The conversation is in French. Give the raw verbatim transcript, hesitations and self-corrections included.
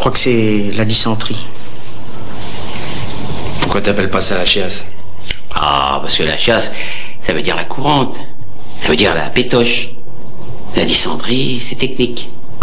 crois que c'est la dysenterie. Pourquoi t'appelles pas ça la chiasse? Ah, parce que la chiasse, ça veut dire la courante. Ça veut dire la pétoche. La dysenterie, c'est technique.